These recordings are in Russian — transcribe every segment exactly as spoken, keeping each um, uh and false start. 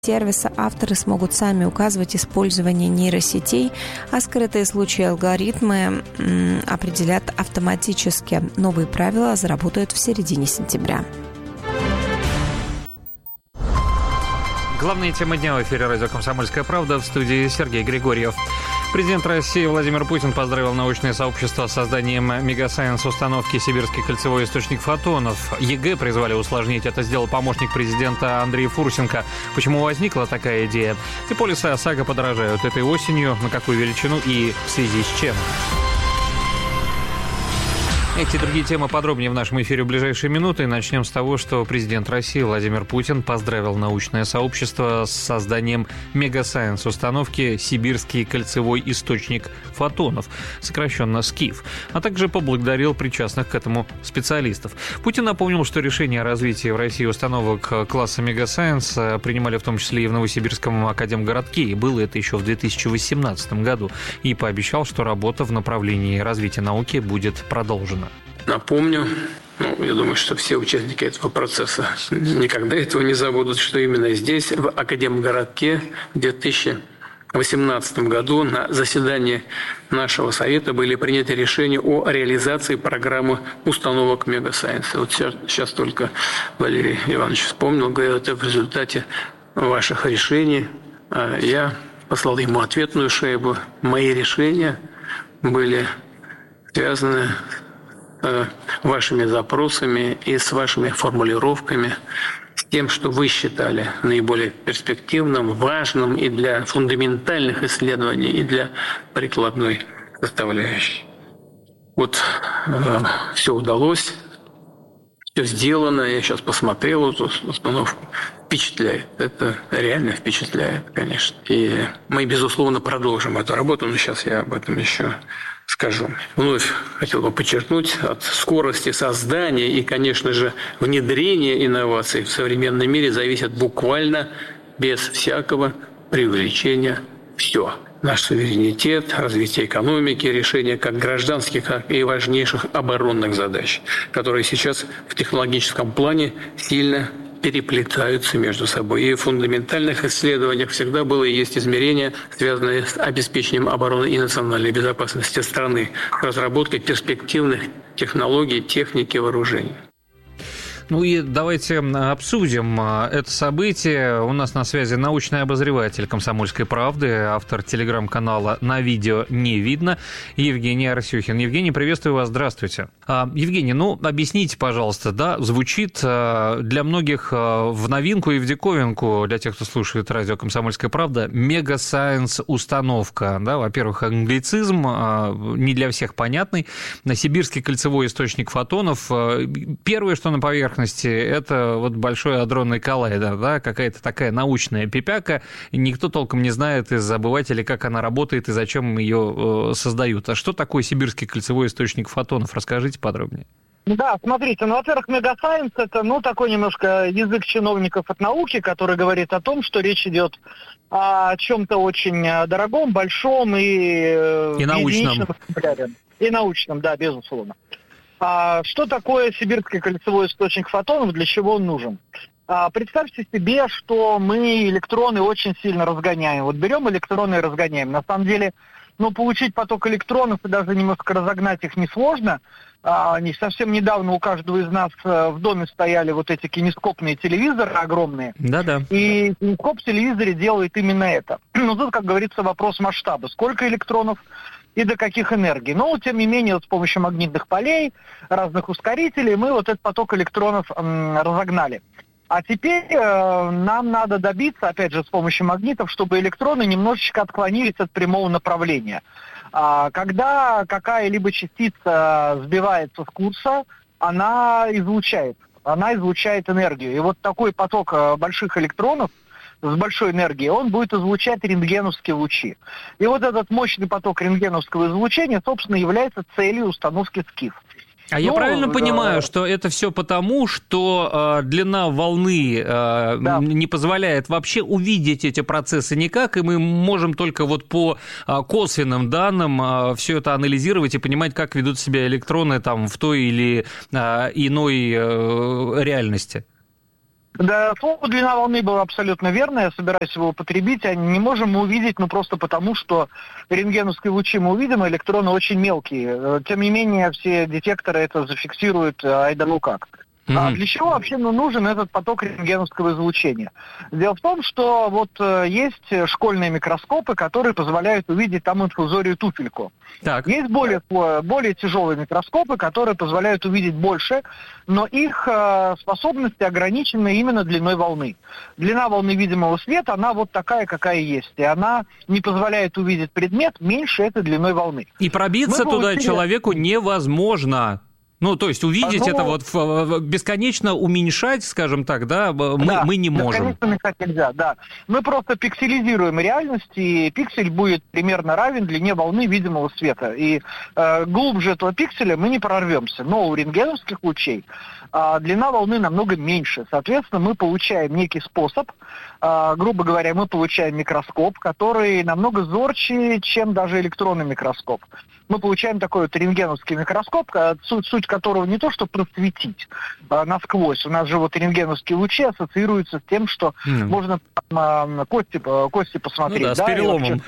сервиса авторы смогут сами указывать использование нейросетей, а скрытые случаи алгоритмы м, определят автоматически. Новые правила заработают в середине сентября. Главные темы дня в эфире радио «Комсомольская правда», в студии Сергей Григорьев. Президент России Владимир Путин поздравил научное сообщество с созданием мегасайенс установки «Сибирский кольцевой источник фотонов». ЕГЭ призвали усложнить. Это сделал помощник президента Андрей Фурсенко. Почему возникла такая идея? Теплолисы ОСАГО подорожают этой осенью. На какую величину и в связи с чем? Эти и другие темы подробнее в нашем эфире в ближайшие минуты. Начнем с того, что президент России Владимир Путин поздравил научное сообщество с созданием мегасайенс установки «Сибирский кольцевой источник фотонов», сокращенно СКИФ, а также поблагодарил причастных к этому специалистов. Путин напомнил, что решение о развитии в России установок класса мегасайенс принимали в том числе и в Новосибирском академгородке, и было это еще в две тысячи восемнадцатом году, и пообещал, что работа в направлении развития науки будет продолжена. Напомню, ну, я думаю, что все участники этого процесса никогда этого не забудут, что именно здесь, в Академгородке, в две тысячи восемнадцатом году на заседании нашего совета были приняты решения о реализации программы установок мегасайенса. Вот сейчас, сейчас только Валерий Иванович вспомнил, говорил, это в результате ваших решений. Я послал ему ответную шайбу. Мои решения были связаны с вашими запросами и с вашими формулировками, с тем, что вы считали наиболее перспективным, важным и для фундаментальных исследований, и для прикладной составляющей. Вот э, все удалось, все сделано. Я сейчас посмотрел эту установку. Впечатляет. Это реально впечатляет, конечно. И мы, безусловно, продолжим эту работу, но сейчас я об этом еще скажу. Вновь хотел бы подчеркнуть, от скорости создания и, конечно же, внедрения инноваций в современном мире зависит буквально без всякого преувеличения все. Наш суверенитет, развитие экономики, решение как гражданских, так и важнейших оборонных задач, которые сейчас в технологическом плане сильно переплетаются между собой. И в фундаментальных исследованиях всегда было и есть измерения, связанные с обеспечением обороны и национальной безопасности страны, разработкой перспективных технологий, техники, вооружений. Ну и давайте обсудим это событие. У нас на связи научный обозреватель «Комсомольской правды», автор телеграм-канала «На видео не видно» Евгений Арсюхин. Евгений, приветствую вас, здравствуйте. Евгений, ну объясните, пожалуйста, да, звучит для многих в новинку и в диковинку, для тех, кто слушает радио «Комсомольская правда», мегасайенс установка. Да, во-первых, англицизм, не для всех понятный. Сибирский кольцевой источник фотонов. Первое, что на поверхности, это вот большой адронный коллайдер, да, какая-то такая научная пипяка, никто толком не знает из обывателей, как она работает и зачем ее э, создают. А что такое Сибирский кольцевой источник фотонов? Расскажите подробнее. Да, смотрите, ну, во-первых, мегасайенс – это, ну, такой немножко язык чиновников от науки, который говорит о том, что речь идет о чем-то очень дорогом, большом и... И научном. И научном, да, безусловно. А что такое Сибирский кольцевой источник фотонов, для чего он нужен? А, представьте себе, что мы электроны очень сильно разгоняем. Вот берем электроны и разгоняем. На самом деле, ну, получить поток электронов и даже немножко разогнать их несложно. А, не, совсем недавно у каждого из нас в доме стояли вот эти кинескопные телевизоры огромные. Да-да. И кинескоп в телевизоре делает именно это. Ну, тут, как говорится, вопрос масштаба. Сколько электронов и до каких энергий. Но, тем не менее, вот с помощью магнитных полей, разных ускорителей мы вот этот поток электронов м, разогнали. А теперь э, нам надо добиться, опять же, с помощью магнитов, чтобы электроны немножечко отклонились от прямого направления. А, когда какая-либо частица сбивается с курса, она излучает. Она излучает энергию. И вот такой поток э, больших электронов с большой энергией, он будет излучать рентгеновские лучи. И вот этот мощный поток рентгеновского излучения, собственно, является целью установки СКИФ. А я ну, правильно да. понимаю, что это все потому, что э, длина волны э, да. не позволяет вообще увидеть эти процессы никак, и мы можем только вот по э, косвенным данным э, все это анализировать и понимать, как ведут себя электроны там в той или э, иной э, реальности? Да, слово «длина волны» было абсолютно верно, я собираюсь его употребить, а не можем мы увидеть, ну просто потому, что рентгеновские лучи мы увидим, а электроны очень мелкие. Тем не менее, все детекторы это зафиксируют, ай да ну как. Mm-hmm. А для чего вообще ну, нужен этот поток рентгеновского излучения? Дело в том, что вот э, есть школьные микроскопы, которые позволяют увидеть там инфузорию туфельку. Так. Есть более, более тяжелые микроскопы, которые позволяют увидеть больше, но их э, способности ограничены именно длиной волны. Длина волны видимого света, она вот такая, какая есть. И она не позволяет увидеть предмет меньше этой длиной волны. И пробиться Мы туда получили... человеку невозможно. Ну, то есть увидеть ну, это вот бесконечно уменьшать, скажем так, да, мы, да, мы не можем. Бесконечно уменьшать нельзя, да. Мы просто пикселизируем реальность, и пиксель будет примерно равен длине волны видимого света. И э, глубже этого пикселя мы не прорвемся. Но у рентгеновских лучей э, длина волны намного меньше. Соответственно, мы получаем некий способ, э, грубо говоря, мы получаем микроскоп, который намного зорче, чем даже электронный микроскоп. Мы получаем такой вот рентгеновский микроскоп, суть, суть которого не то, что просветить а, насквозь. У нас же вот рентгеновские лучи ассоциируются с тем, что mm. можно там, а, кости, кости посмотреть. Ну да, да, с переломом.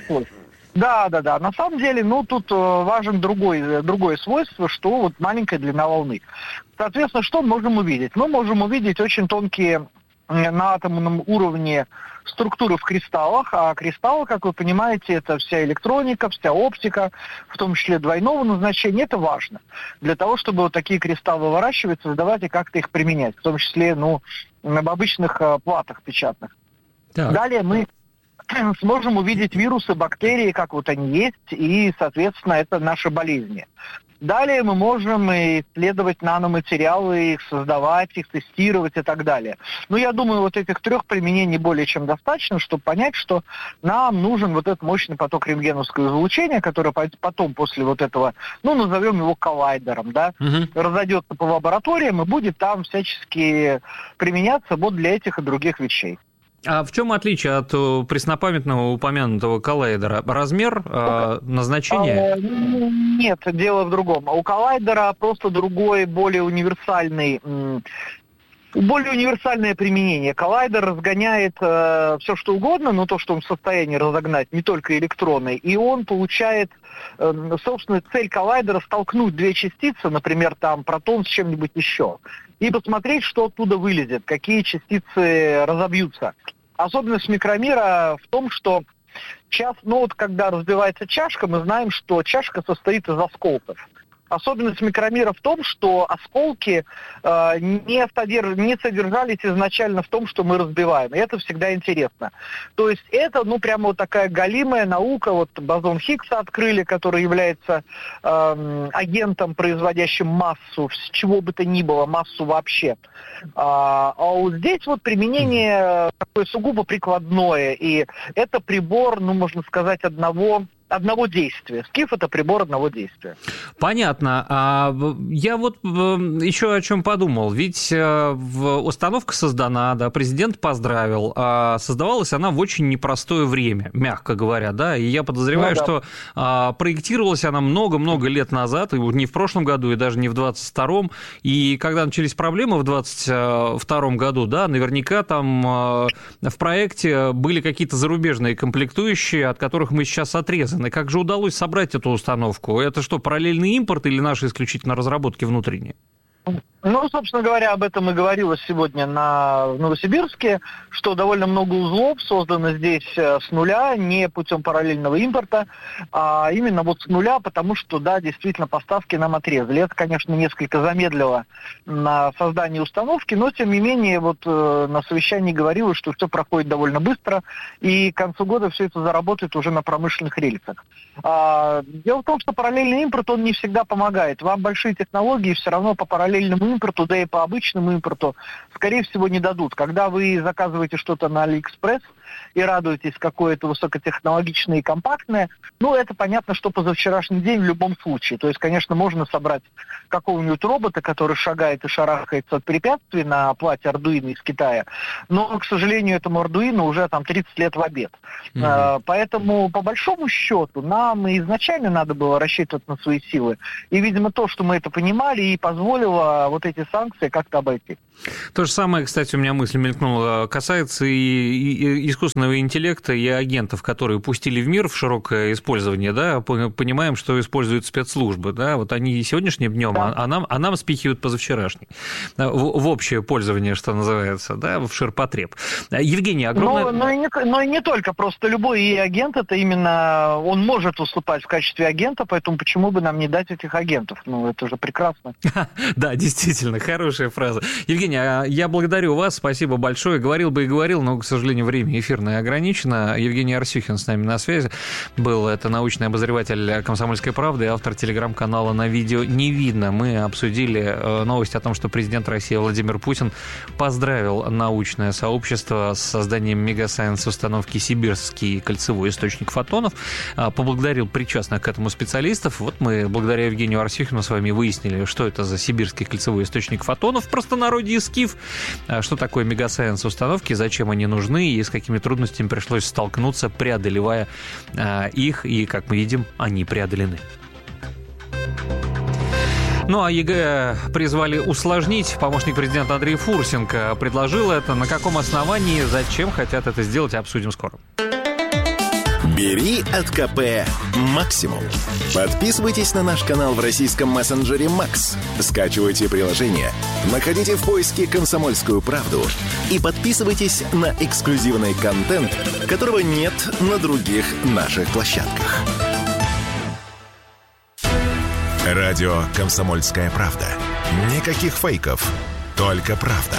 Да, да, да. На самом деле, ну, тут важен другой, другое свойство, что вот маленькая длина волны. Соответственно, что мы можем увидеть? Мы можем увидеть очень тонкие на атомном уровне структуры в кристаллах, а кристаллы, как вы понимаете, это вся электроника, вся оптика, в том числе двойного назначения, это важно. Для того, чтобы вот такие кристаллы выращивать, создавать и как-то их применять, в том числе, ну, в обычных а, платах печатных. Так. Далее мы сможем увидеть вирусы, бактерии, как вот они есть, и, соответственно, это наши болезни. Далее мы можем исследовать наноматериалы, их создавать, их тестировать и так далее. Но я думаю, вот этих трех применений более чем достаточно, чтобы понять, что нам нужен вот этот мощный поток рентгеновского излучения, который потом после вот этого, ну, назовем его коллайдером, да, угу. разойдется по лабораториям и будет там всячески применяться вот для этих и других вещей. А в чем отличие от преснопамятного упомянутого коллайдера? Размер, э, назначение? А, нет, дело в другом. У коллайдера просто другой, более универсальный, более универсальное применение. Коллайдер разгоняет э, все, что угодно, но то, что он в состоянии разогнать, не только электроны, и он получает, э, собственно, цель коллайдера столкнуть две частицы, например, там протон с чем-нибудь еще, и посмотреть, что оттуда вылезет, какие частицы разобьются. Особенность микромира в том, что час, ну вот когда разбивается чашка, мы знаем, что чашка состоит из осколков. Особенность микромира в том, что осколки э, не, содерж... не содержались изначально в том, что мы разбиваем. И это всегда интересно. То есть это, ну, прямо вот такая галимая наука. Вот бозон Хиггса открыли, который является э, агентом, производящим массу, с чего бы то ни было, массу вообще. А, а вот здесь вот применение такое сугубо прикладное. И это прибор, ну, можно сказать, одного... одного действия. Скиф – это прибор одного действия. Понятно. А я вот еще о чем подумал. Ведь установка создана, да, президент поздравил, а создавалась она в очень непростое время, мягко говоря, да, и я подозреваю, ну, да. что а, проектировалась она много-много лет назад, и не в прошлом году, и даже не в двадцать втором, и когда начались проблемы в двадцать втором году, да, наверняка там а, в проекте были какие-то зарубежные комплектующие, от которых мы сейчас отрезаны. Как же удалось собрать эту установку? Это что, параллельный импорт или наши исключительно разработки внутренние? Ну, собственно говоря, об этом и говорилось сегодня на в Новосибирске, что довольно много узлов создано здесь с нуля, не путем параллельного импорта, а именно вот с нуля, потому что, да, действительно, поставки нам отрезали. Это, конечно, несколько замедлило на создание установки, но, тем не менее, вот э, на совещании говорилось, что все проходит довольно быстро, и к концу года все это заработает уже на промышленных рельсах. А, дело в том, что параллельный импорт, он не всегда помогает. Вам большие технологии все равно по параллельному импорту, да и по обычному импорту, скорее всего, не дадут. Когда вы заказываете что-то на Алиэкспресс и радуетесь, какое это высокотехнологичное и компактное, ну, это понятно, что позавчерашний день в любом случае. То есть, конечно, можно собрать какого-нибудь робота, который шагает и шарахается от препятствий на плате Ардуино из Китая, но, к сожалению, этому Ардуино уже там тридцать лет в обед. Mm-hmm. А, поэтому, по большому счету, нам изначально надо было рассчитывать на свои силы. И, видимо, то, что мы это понимали, и позволило вот эти санкции как-то обойти. То же самое, кстати, у меня мысль мелькнула, касается и, и искусственного интеллекта, и агентов, которые пустили в мир в широкое использование, да, понимаем, что используют спецслужбы, да, вот они сегодняшним днем, да. а, нам, а нам спихивают позавчерашний, в, в общее пользование, что называется, да, в ширпотреб. Евгений, огромное... Но, но, и не, но и не только, просто любой и агент, это именно, он может выступать в качестве агента, поэтому почему бы нам не дать этих агентов? Ну, это же прекрасно. Да, действительно, хорошая фраза. Евгений, я благодарю вас, спасибо большое. Говорил бы и говорил, но, к сожалению, время эфирное ограничено. Евгений Арсюхин с нами на связи был. Это научный обозреватель «Комсомольской правды» и автор телеграм-канала «На видео не видно». Мы обсудили новость о том, что президент России Владимир Путин поздравил научное сообщество с созданием мегасайенс-установки «Сибирский кольцевой источник фотонов», поблагодарил причастных к этому специалистов. Вот мы, благодаря Евгению Арсюхину, с вами выяснили, что это за сибирский кольцевой источник фотонов в простонародье СКИФ, что такое мегасайенс установки, зачем они нужны и с какими трудностями пришлось столкнуться, преодолевая их, и, как мы видим, они преодолены. Ну а ЕГЭ призвали усложнить. Помощник президента Андрей Фурсенко предложил это. На каком основании, зачем хотят это сделать, обсудим скоро. Бери от КП максимум. Подписывайтесь на наш канал в российском мессенджере Макс. Скачивайте приложение, находите в поиске «Комсомольскую правду» и подписывайтесь на эксклюзивный контент, которого нет на других наших площадках. Радио «Комсомольская правда». Никаких фейков, только правда.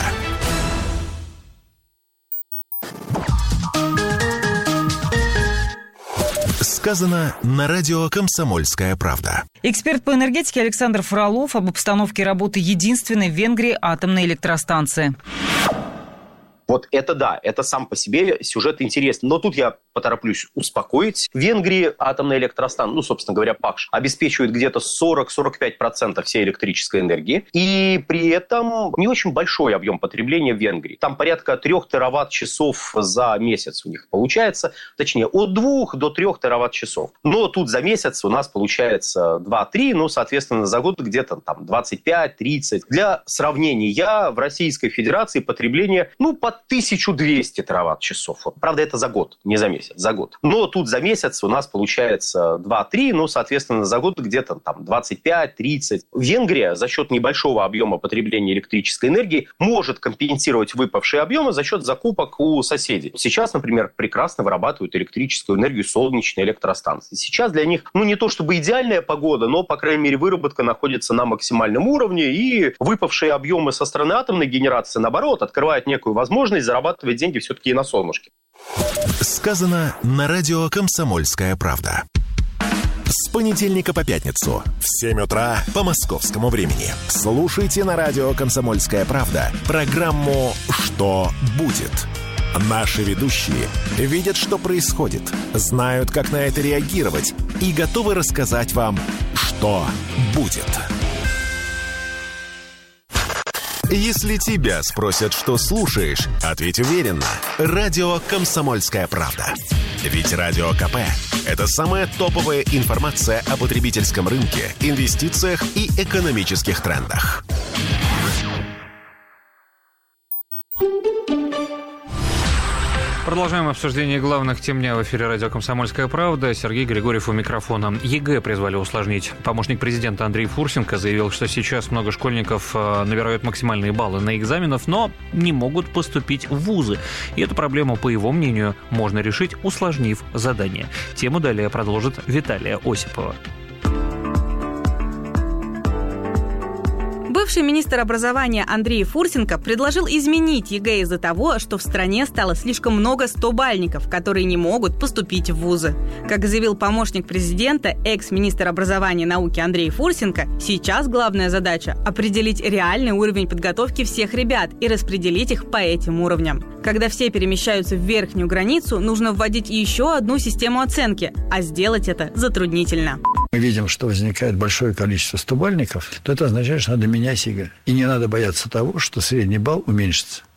Сказано на радио «Комсомольская правда». Эксперт по энергетике Александр Фролов об обстановке работы единственной в Венгрии атомной электростанции. Вот это да, это сам по себе сюжет интересный. Но тут я потороплюсь успокоить. В Венгрии атомная электростанция, ну, собственно говоря, ПАКШ, обеспечивает где-то сорок-сорок пять процентов всей электрической энергии. И при этом не очень большой объем потребления в Венгрии. Там порядка трех тераватт-часов за месяц у них получается. Точнее, от двух до трех тераватт-часов. Но тут за месяц у нас получается два-три, ну, соответственно, за год где-то там двадцать пять-тридцать. Для сравнения, в Российской Федерации потребление, ну, под тысяча двести тераватт-часов. Вот. Правда, это за год, не за месяц, за год. Но тут за месяц у нас получается два-три, ну, соответственно, за год где-то там двадцать пять-тридцать. Венгрия за счет небольшого объема потребления электрической энергии может компенсировать выпавшие объемы за счет закупок у соседей. Сейчас, например, прекрасно вырабатывают электрическую энергию солнечные электростанции. Сейчас для них, ну, не то чтобы идеальная погода, но, по крайней мере, выработка находится на максимальном уровне, и выпавшие объемы со стороны атомной генерации, наоборот, открывают некую возможность зарабатывать деньги все-таки и на солнышке. Сказано на радио «Комсомольская правда». С понедельника по пятницу в семь утра по московскому времени. Слушайте на радио «Комсомольская правда» программу «Что будет?». Наши ведущие видят, что происходит, знают, как на это реагировать и готовы рассказать вам, что будет. Если тебя спросят, что слушаешь, ответь уверенно. Радио «Комсомольская правда». Ведь Радио КП – это самая топовая информация о потребительском рынке, инвестициях и экономических трендах. Продолжаем обсуждение главных тем дня в эфире радио «Комсомольская правда». Сергей Григорьев у микрофона. ЕГЭ призвали усложнить. Помощник президента Андрей Фурсенко заявил, что сейчас много школьников набирают максимальные баллы на экзаменах, но не могут поступить в вузы. И эту проблему, по его мнению, можно решить, усложнив задание. Тему далее продолжит Виталия Осипова. Бывший министр образования Андрей Фурсенко предложил изменить ЕГЭ из-за того, что в стране стало слишком много стобальников, которые не могут поступить в вузы. Как заявил помощник президента, экс-министр образования и науки Андрей Фурсенко, сейчас главная задача – определить реальный уровень подготовки всех ребят и распределить их по этим уровням. Когда все перемещаются в верхнюю границу, нужно вводить еще одну систему оценки, а сделать это затруднительно. Мы видим, что возникает большое количество стобальников, то это означает, что надо менять ЕГЭ. И не надо бояться того, что средний балл уменьшится.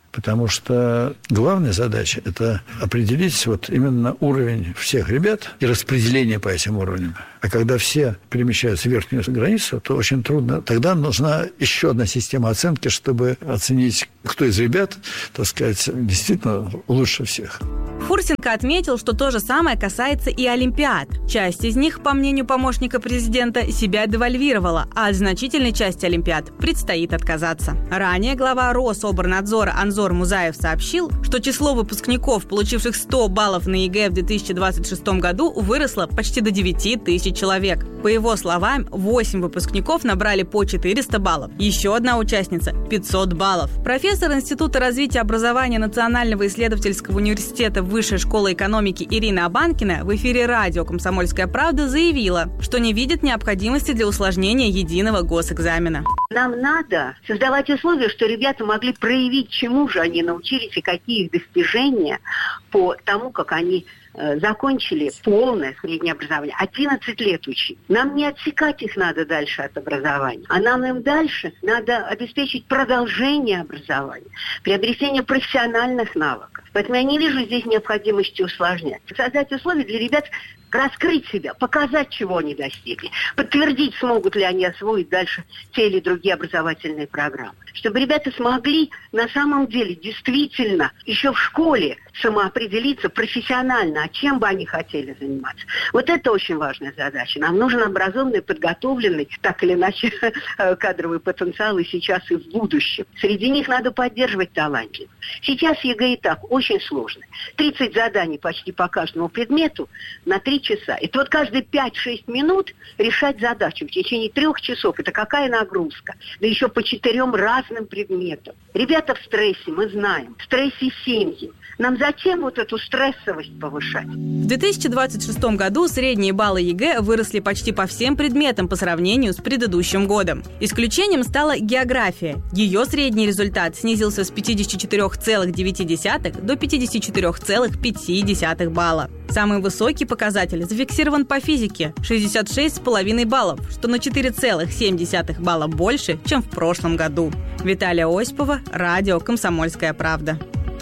Потому что главная задача – это определить вот именно уровень всех ребят и распределение по этим уровням. А когда все перемещаются в верхнюю границу, то очень трудно. Тогда нужна еще одна система оценки, чтобы оценить, кто из ребят, так сказать, действительно лучше всех. Фурсенко отметил, что то же самое касается и олимпиад. Часть из них, по мнению помощника президента, себя девальвировала, а от значительной части олимпиад предстоит отказаться. Ранее глава Рособорнадзора Анзор Музаев сообщил, что число выпускников, получивших сто баллов на ЕГЭ в две тысячи двадцать шестом году, выросло почти до девяти тысяч человек. По его словам, восемь выпускников набрали по четыреста баллов, еще одна участница – пятьсот баллов. Профессор Института развития образования Национального исследовательского университета Высшей школы экономики Ирина Абанкина в эфире радио «Комсомольская правда» заявила, что не видит необходимости для усложнения единого госэкзамена. Нам надо создавать условия, что ребята могли проявить, чему же они научились и какие их достижения по тому, как они э, закончили полное среднее образование. одиннадцать лет учить. Нам не отсекать их надо дальше от образования, а нам им дальше надо обеспечить продолжение образования, приобретение профессиональных навыков. Поэтому я не вижу здесь необходимости усложнять. Создать условия для ребят раскрыть себя, показать, чего они достигли, подтвердить, смогут ли они освоить дальше те или другие образовательные программы. Чтобы ребята смогли на самом деле действительно еще в школе самоопределиться профессионально, а чем бы они хотели заниматься. Вот это очень важная задача. Нам нужен образованный, подготовленный, так или иначе, кадровый потенциал и сейчас, и в будущем. Среди них надо поддерживать талантливых. Сейчас ЕГЭ и так очень сложно. тридцать заданий почти по каждому предмету на три часа. Это вот каждые пять-шесть минут решать задачу в течение трех часов. Это какая нагрузка? Да еще по четырем разным предметам. Ребята в стрессе, мы знаем. В стрессе семьи. Нам зачем вот эту стрессовость повышать? В две тысячи двадцать шестом году средние баллы ЕГЭ выросли почти по всем предметам по сравнению с предыдущим годом. Исключением стала география. Ее средний результат снизился с пятьдесят четыре целых девять десятых до пятьдесят четыре целых пять десятых балла. Самый высокий показатель зафиксирован по физике – шестьдесят шесть целых пять баллов, что на четыре целых семь десятых балла больше, чем в прошлом году. Виталия Осипова, радио «Комсомольская правда».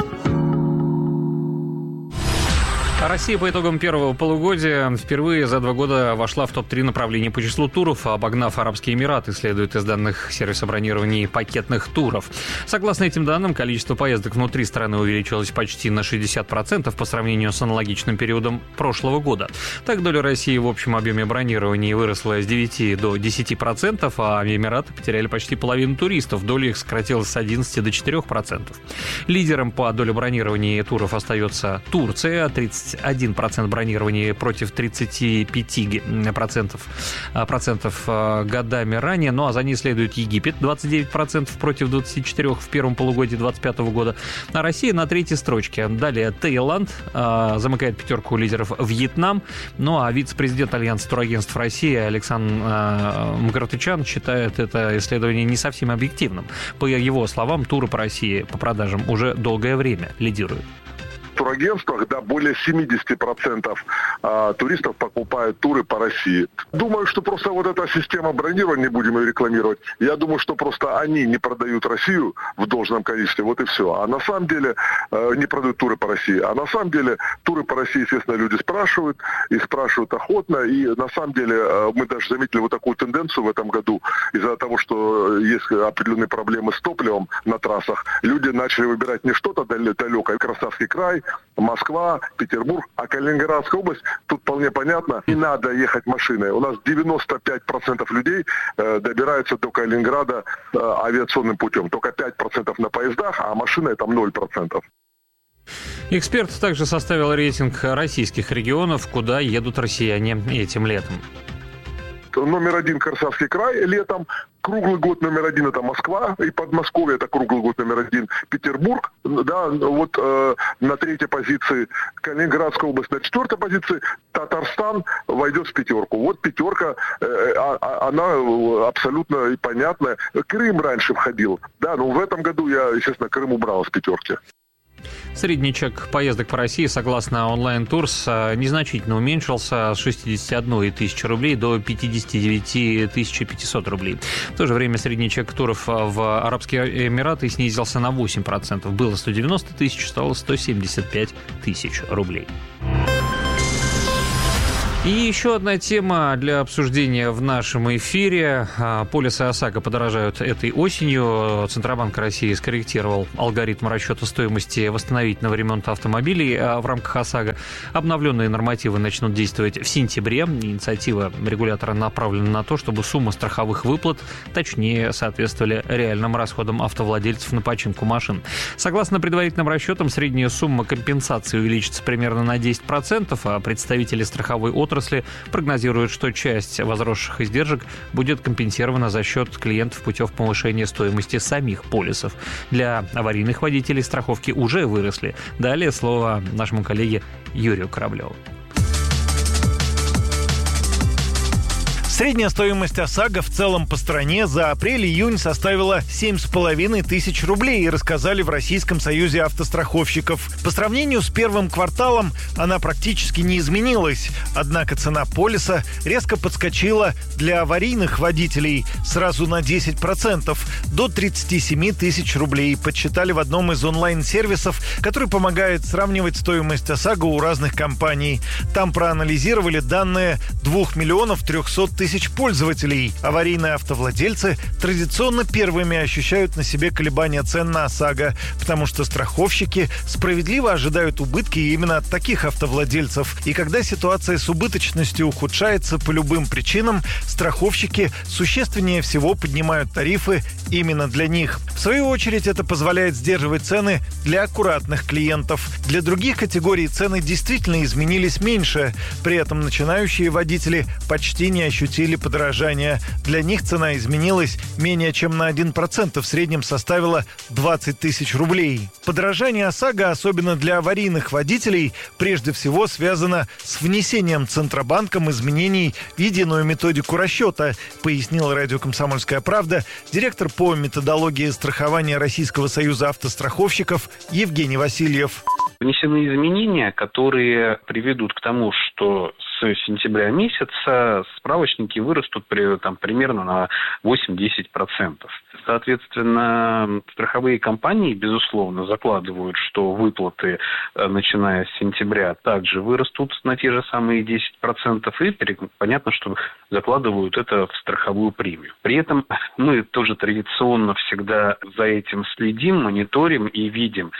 Россия по итогам первого полугодия впервые за два года вошла в топ три направлений по числу туров, обогнав Арабские Эмираты, следует из данных сервиса бронирования пакетных туров. Согласно этим данным, количество поездок внутри страны увеличилось почти на шестьдесят процентов по сравнению с аналогичным периодом прошлого года. Так, доля России в общем объеме бронирования выросла с девяти до десяти процентов, а Эмираты потеряли почти половину туристов, доля их сократилась с одиннадцати до четырёх процентов. Лидером по доле бронирования туров остается Турция, тридцать один процент бронирования против тридцати пяти процентов, процентов годами ранее. Ну а за ней следует Египет, двадцать девять процентов против двадцати четырёх процентов в первом полугодии двадцать пятого года. А Россия на третьей строчке. Далее Таиланд, а, замыкает пятерку лидеров Вьетнам. Ну а вице-президент Альянса турагентств России Александр а, Мкартычан считает это исследование не совсем объективным. По его словам, туры по России по продажам уже долгое время лидируют. В турагентствах, да, более семьдесят процентов а, туристов покупают туры по России. Думаю, что просто вот эта система бронирования, не будем ее рекламировать, я думаю, что просто они не продают Россию в должном количестве, вот и все. А на самом деле э, не продают туры по России. А на самом деле туры по России, естественно, люди спрашивают, и спрашивают охотно. И на самом деле э, мы даже заметили вот такую тенденцию в этом году. Из-за того, что есть определенные проблемы с топливом на трассах, люди начали выбирать не что-то далекое, Краснодарский край, Москва, Петербург, а Калининградская область, тут вполне понятно, не надо ехать машиной. У нас девяносто пять процентов людей э, добираются до Калининграда э, авиационным путем. Только пять процентов на поездах, а машиной там ноль процентов. Эксперт также составил рейтинг российских регионов, куда едут россияне этим летом. Номер один Краснодарский край летом, круглый год номер один это Москва, и Подмосковье это круглый год номер один Петербург, да, вот э, на третьей позиции Калининградская область, на четвертой позиции Татарстан войдет в пятерку. Вот пятерка, э, а, она абсолютно понятная. Крым раньше входил, да, но в этом году я, естественно, Крым убрал с пятерки. Средний чек поездок по России, согласно онлайн-турс, незначительно уменьшился с шестьдесят одна тысяча рублей до пятьдесят девять тысяч пятьсот рублей. В то же время средний чек туров в Арабские Эмираты снизился на восемь процентов. Было сто девяносто тысяч, стало сто семьдесят пять тысяч рублей. И еще одна тема для обсуждения в нашем эфире. Полисы ОСАГО подорожают этой осенью. Центробанк России скорректировал алгоритм расчета стоимости восстановительного ремонта автомобилей в рамках ОСАГО. Обновленные нормативы начнут действовать в сентябре. Инициатива регулятора направлена на то, чтобы суммы страховых выплат точнее соответствовали реальным расходам автовладельцев на починку машин. Согласно предварительным расчетам, средняя сумма компенсации увеличится примерно на десять процентов, а представители страховой отрасли отрасли прогнозируют, что часть возросших издержек будет компенсирована за счет клиентов путем повышения стоимости самих полисов. Для аварийных водителей страховки уже выросли. Далее слово нашему коллеге Юрию Кораблеву. Средняя стоимость ОСАГО в целом по стране за апрель-июнь составила семь с половиной тысяч рублей, рассказали в Российском союзе автостраховщиков. По сравнению с первым кварталом она практически не изменилась. Однако цена полиса резко подскочила для аварийных водителей сразу на десять процентов, до тридцать семь тысяч рублей, подсчитали в одном из онлайн-сервисов, который помогает сравнивать стоимость ОСАГО у разных компаний. Там проанализировали данные двух миллионов трехсот тысяч пользователей. Аварийные автовладельцы традиционно первыми ощущают на себе колебания цен на ОСАГО, потому что страховщики справедливо ожидают убытки именно от таких автовладельцев. И когда ситуация с убыточностью ухудшается по любым причинам, страховщики существеннее всего поднимают тарифы именно для них. В свою очередь, это позволяет сдерживать цены для аккуратных клиентов. Для других категорий цены действительно изменились меньше. При этом начинающие водители почти не ощутили подорожания. Для них цена изменилась менее чем на один процент, и в среднем составила двадцать тысяч рублей. Подорожание ОСАГО, особенно для аварийных водителей, прежде всего связано с внесением Центробанком изменений в единую методику расчета, пояснил радио «Комсомольская правда» директор по методологии страхования Российского союза автостраховщиков Евгений Васильев. Внесены изменения, которые приведут к тому, что с сентября месяца справочники вырастут при, там, примерно на восемь-десять процентов. Соответственно, страховые компании, безусловно, закладывают, что выплаты, начиная с сентября, также вырастут на те же самые десять процентов. И понятно, что закладывают это в страховую премию. При этом мы тоже традиционно всегда за этим следим, мониторим и видим,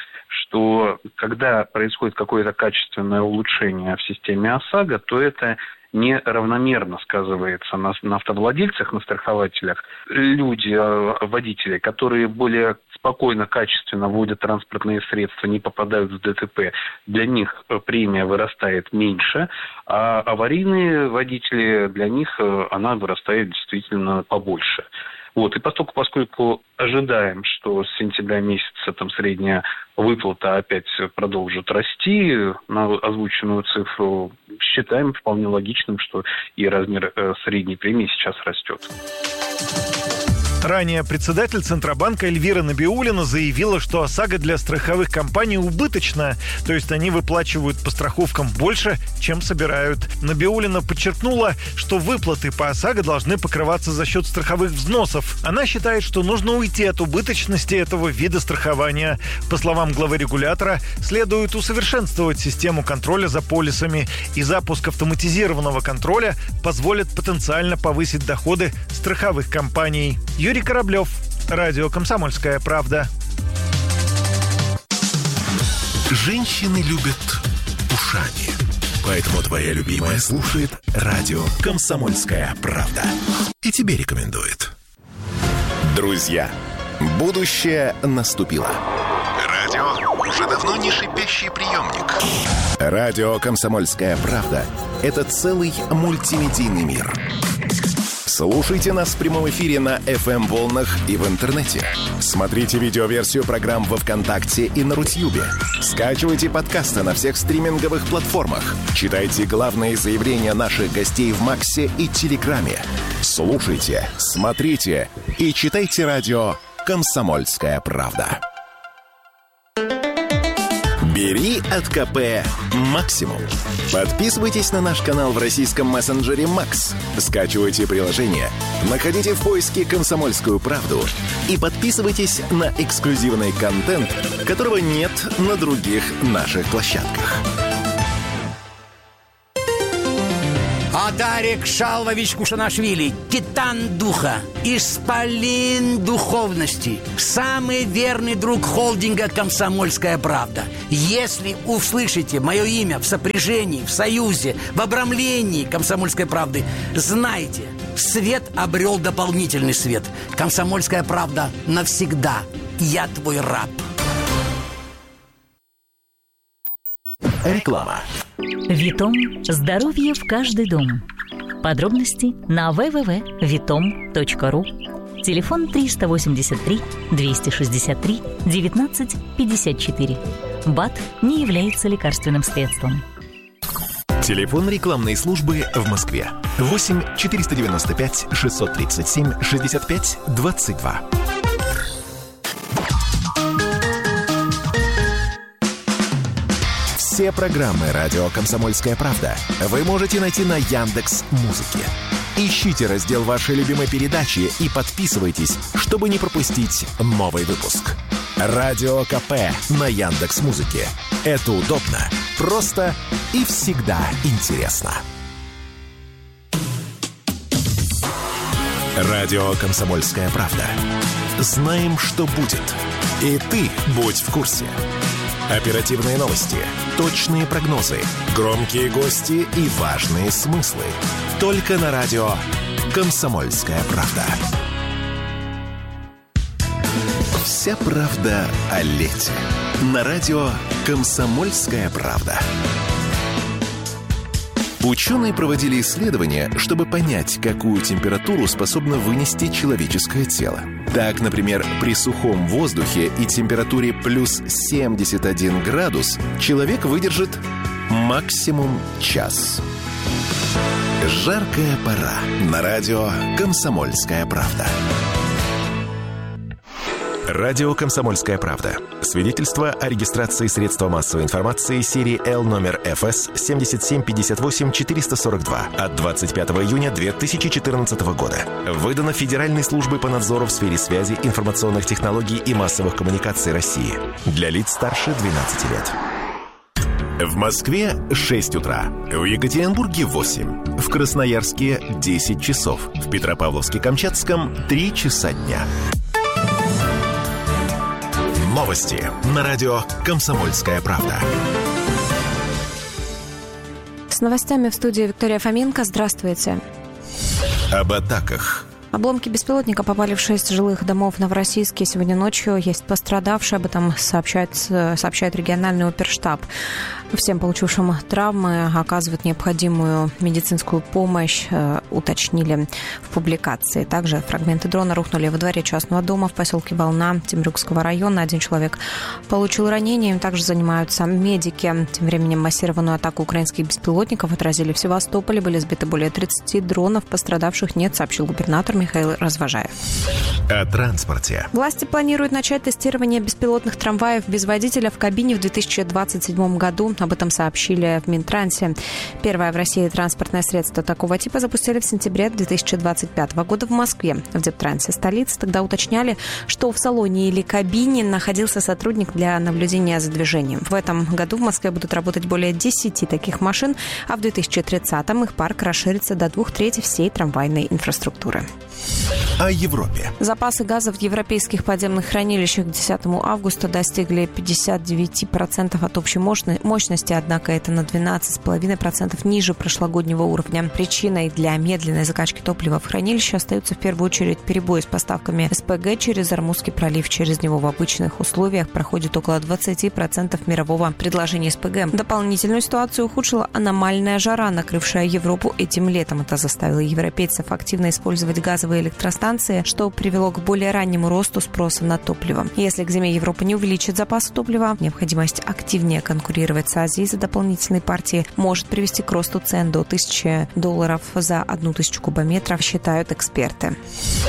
что когда происходит какое-то качественное улучшение в системе ОСАГО, то это неравномерно сказывается на, на автовладельцах, на страхователях. Люди, водители, которые более спокойно, качественно водят транспортные средства, не попадают в ДТП, для них премия вырастает меньше, а аварийные водители, для них она вырастает действительно побольше. Вот. И поскольку, поскольку ожидаем, что с сентября месяца там средняя выплата опять продолжит расти на озвученную цифру, считаем вполне логичным, что и размер э, средней премии сейчас растет. Ранее председатель Центробанка Эльвира Набиуллина заявила, что ОСАГО для страховых компаний убыточно, то есть они выплачивают по страховкам больше, чем собирают. Набиуллина подчеркнула, что выплаты по ОСАГО должны покрываться за счет страховых взносов. Она считает, что нужно уйти от убыточности этого вида страхования. По словам главы регулятора, следует усовершенствовать систему контроля за полисами, и запуск автоматизированного контроля позволит потенциально повысить доходы страховых компаний. Юрий Кораблев, радио «Комсомольская правда». Женщины любят ушами. Поэтому твоя любимая слушает радио «Комсомольская правда». И тебе рекомендует. Друзья, будущее наступило. Радио уже давно не шипящий приемник. Радио «Комсомольская правда» — это целый мультимедийный мир. Слушайте нас в прямом эфире на эф эм-волнах и в интернете. Смотрите видеоверсию программ во ВКонтакте и на Рутьюбе. Скачивайте подкасты на всех стриминговых платформах. Читайте главные заявления наших гостей в Максе и Телеграме. Слушайте, смотрите и читайте радио «Комсомольская правда». Бери от КП максимум. Подписывайтесь на наш канал в российском мессенджере Макс. Скачивайте приложение, находите в поиске «Комсомольскую правду» и подписывайтесь на эксклюзивный контент, которого нет на других наших площадках. Адарик Шалвович Кушанашвили, титан духа, исполин духовности, самый верный друг холдинга «Комсомольская правда». Если услышите мое имя в сопряжении, в союзе, в обрамлении «Комсомольской правды», знайте, свет обрел дополнительный свет. «Комсомольская правда» навсегда. Я твой раб. Реклама. Витом. Здоровье в каждый дом. Подробности на дабл ю дабл ю дабл ю точка витом точка ру. Телефон триста восемьдесят три двести шестьдесят три девятнадцать пятьдесят четыре. БАД не является лекарственным средством. Телефон рекламной службы в Москве. восемь четыреста девяносто пять шестьсот тридцать семь шестьдесят пять двадцать два. Все программы «Радио Комсомольская правда» вы можете найти на Яндекс.Музыке. Ищите раздел вашей любимой передачи и подписывайтесь, чтобы не пропустить новый выпуск. Радио КП на Яндекс.Музыке. Это удобно, просто и всегда интересно. Радио «Комсомольская правда». Знаем, что будет. И ты будь в курсе. Оперативные новости, точные прогнозы, громкие гости и важные смыслы. Только на радио «Комсомольская правда». Вся правда о лете. На радио «Комсомольская правда». Ученые проводили исследования, чтобы понять, какую температуру способно вынести человеческое тело. Так, например, при сухом воздухе и температуре плюс семьдесят один градус человек выдержит максимум час. Жаркая пора. На радио «Комсомольская правда». Радио «Комсомольская правда». Свидетельство о регистрации средства массовой информации серии Л номер эф эс семь семь пять восемь четыре сорок два от двадцать пятого июня две тысячи четырнадцатого года. Выдано Федеральной службой по надзору в сфере связи, информационных технологий и массовых коммуникаций России. Для лиц старше двенадцати лет. В Москве шесть утра, в Екатеринбурге восемь, в Красноярске десять часов, в Петропавловске-Камчатском три часа дня. Новости на радио «Комсомольская правда». С новостями в студии Виктория Фоменко. Здравствуйте. Об атаках. Обломки беспилотника попали в шесть жилых домов в Новороссийске сегодня ночью. Есть пострадавшие, об этом сообщает, сообщает региональный оперштаб. Всем получившим травмы оказывают необходимую медицинскую помощь, уточнили в публикации. Также фрагменты дрона рухнули во дворе частного дома в поселке Волна Темрюкского района. Один человек получил ранение, им также занимаются медики. Тем временем массированную атаку украинских беспилотников отразили в Севастополе. Были сбиты более тридцати дронов. Пострадавших нет, сообщил губернатор Михаил Развожаев. О транспорте. Власти планируют начать тестирование беспилотных трамваев без водителя в кабине в две тысячи двадцать седьмом году. Об этом сообщили в Минтрансе. Первое в России транспортное средство такого типа запустили в сентябре две тысячи двадцать пятого года в Москве. В Дептрансе столицы тогда уточняли, что в салоне или кабине находился сотрудник для наблюдения за движением. В этом году в Москве будут работать более десяти таких машин, а в две тысячи тридцатом их парк расширится до двух третей всей трамвайной инфраструктуры. О Европе. Запасы газа в европейских подземных хранилищах к десятому августа достигли пятьдесят девять процентов от общей мощности, однако это на двенадцать целых пять десятых процента ниже прошлогоднего уровня. Причиной для медленной закачки топлива в хранилище остаются в первую очередь перебои с поставками эс пэ гэ через Ормузский пролив. Через него в обычных условиях проходит около двадцать процентов мирового предложения эс пэ гэ. Дополнительную ситуацию ухудшила аномальная жара, накрывшая Европу этим летом. Это заставило европейцев активно использовать газовые электростанции, что привело к более раннему росту спроса на топливо. Если к зиме Европа не увеличит запасы топлива, необходимость активнее конкурировать с Азией за дополнительные партии может привести к росту цен до тысячи долларов за одну тысячу кубометров, считают эксперты.